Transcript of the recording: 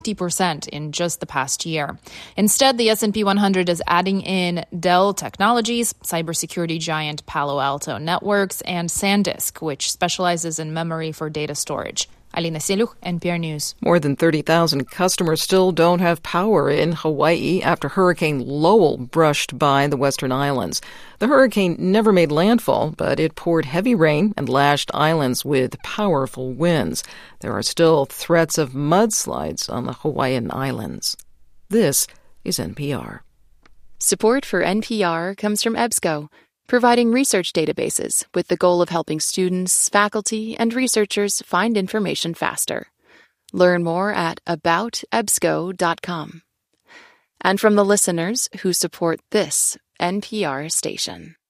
50% in just the past year. Instead, the S&P 100 is adding in Dell Technologies, cybersecurity giant Palo Alto Networks, and SanDisk, which specializes in memory for data storage. Alina Seluch, NPR News. More than 30,000 customers still don't have power in Hawaii after Hurricane Lowell brushed by the western islands. The hurricane never made landfall, but it poured heavy rain and lashed islands with powerful winds. There are still threats of mudslides on the Hawaiian Islands. This is NPR. Support for NPR comes from EBSCO, providing research databases with the goal of helping students, faculty, and researchers find information faster. Learn more at aboutebsco.com. And from the listeners who support this NPR station.